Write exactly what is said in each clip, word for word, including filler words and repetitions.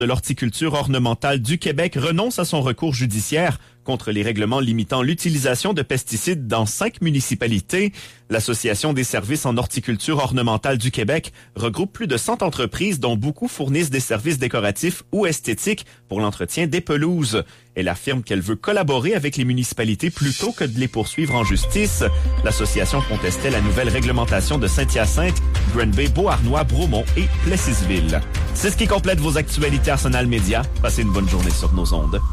de l'horticulture ornementale du Québec renonce à son recours judiciaire contre les règlements limitant l'utilisation de pesticides dans cinq municipalités. L'Association des services en horticulture ornementale du Québec regroupe plus de cent entreprises dont beaucoup fournissent des services décoratifs ou esthétiques pour l'entretien des pelouses. Elle affirme qu'elle veut collaborer avec les municipalités plutôt que de les poursuivre en justice. L'association contestait la nouvelle réglementation de Saint-Hyacinthe, Granby, Beauharnois, Bromont et Plessisville. C'est ce qui complète vos actualités Arsenal Média. Passez une bonne journée sur nos ondes.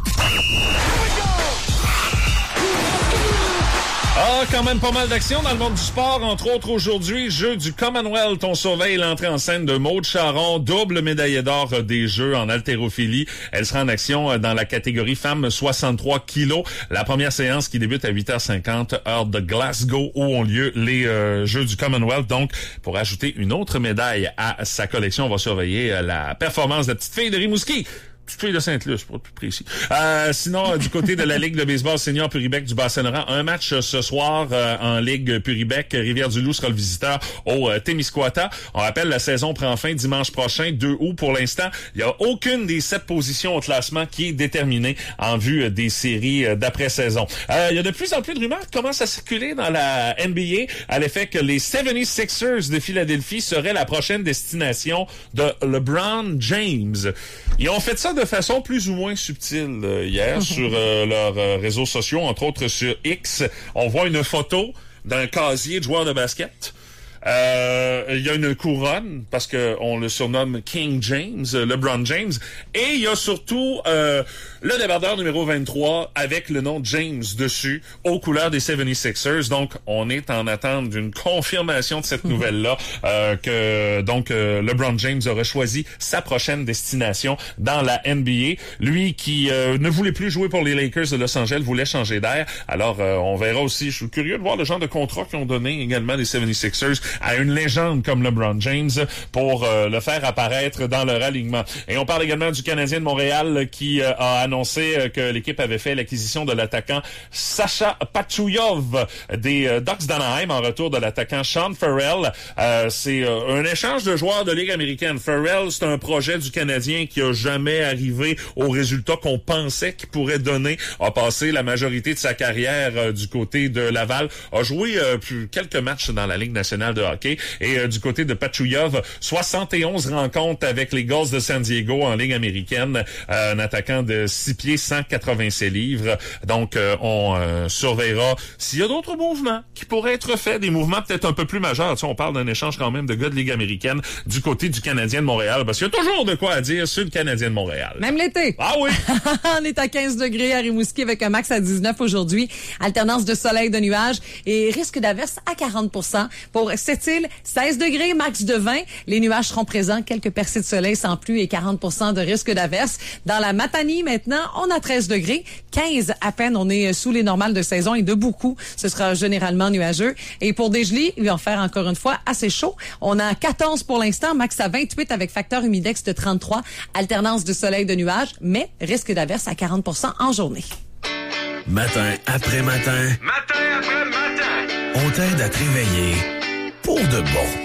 Ah, quand même pas mal d'action dans le monde du sport. Entre autres, aujourd'hui, jeu du Commonwealth. On surveille l'entrée en scène de Maude Charron, double médaillée d'or des Jeux en haltérophilie. Elle sera en action dans la catégorie femmes soixante-trois kilos. La première séance qui débute à huit heures cinquante, heure de Glasgow, où ont lieu les euh, Jeux du Commonwealth. Donc, pour ajouter une autre médaille à sa collection, on va surveiller euh, la performance de la petite fille de Rimouski. Petite fille de Sainte-Luce, pour être plus précis. Euh, sinon, euh, du côté de la Ligue de baseball senior Puribec du Bas-Saint-Laurent, un match euh, ce soir euh, en Ligue Puribec. Rivière-du-Loup sera le visiteur au euh, Témiscouata. On rappelle, la saison prend fin dimanche prochain, deux août. Pour l'instant, il n'y a aucune des sept positions au classement qui est déterminée en vue euh, des séries euh, d'après-saison. Euh, il y a de plus en plus de rumeurs qui commencent à circuler dans la N B A à l'effet que les soixante-sixers de Philadelphie seraient la prochaine destination de LeBron James. Ils ont fait ça de façon plus ou moins subtile euh, hier sur euh, leurs euh, réseaux sociaux, entre autres sur X. On voit une photo d'un casier de joueur de basket. Euh, il y a une couronne, parce que on le surnomme King James, LeBron James. Et il y a surtout euh, le débardeur numéro vingt-trois avec le nom James dessus, aux couleurs des soixante-sixers. Donc, on est en attente d'une confirmation de cette nouvelle-là, euh, que donc euh, LeBron James aurait choisi sa prochaine destination dans la N B A. Lui qui euh, ne voulait plus jouer pour les Lakers de Los Angeles, voulait changer d'air. Alors, euh, on verra aussi, je suis curieux de voir le genre de contrat qu'ils ont donné également les soixante-sixers à une légende comme LeBron James pour euh, le faire apparaître dans leur alignement. Et on parle également du Canadien de Montréal qui euh, a annoncé euh, que l'équipe avait fait l'acquisition de l'attaquant Sacha Pachouyov des euh, Ducks d'Anaheim en retour de l'attaquant Sean Farrell. Euh, c'est euh, un échange de joueurs de Ligue américaine. Farrell, c'est un projet du Canadien qui a jamais arrivé au résultat qu'on pensait qu'il pourrait donner. A passé la majorité de sa carrière euh, du côté de Laval. A joué euh, plus, quelques matchs dans la Ligue nationale de hockey. Et euh, du côté de Pachouyov, soixante et onze rencontres avec les Gulls de San Diego en Ligue américaine. Euh, un attaquant de six pieds, cent quatre-vingt-six livres. Donc, euh, on euh, surveillera s'il y a d'autres mouvements qui pourraient être faits, des mouvements peut-être un peu plus majeurs. Tu sais, on parle d'un échange quand même de gars de Ligue américaine du côté du Canadien de Montréal, parce qu'il y a toujours de quoi à dire sur le Canadien de Montréal. Même l'été. Ah oui! On est à quinze degrés à Rimouski avec un max à dix-neuf aujourd'hui. Alternance de soleil, de nuages et risque d'averse à quarante pour cent. Pour Sept-Îles, seize degrés, max de vingt. Les nuages seront présents, quelques percées de soleil sans pluie et quarante pour cent de risque d'averse. Dans la Matanie, maintenant, on a treize degrés. quinze à peine, on est sous les normales de saison et de beaucoup. Ce sera généralement nuageux. Et pour Desjely, il va en faire encore une fois assez chaud. On a quatorze pour l'instant, max à vingt-huit avec facteur humidex de trente-trois. Alternance de soleil, de nuages, mais risque d'averse à quarante pour cent en journée. Matin après matin. Matin après matin. On t'aide à te réveiller pour de bon.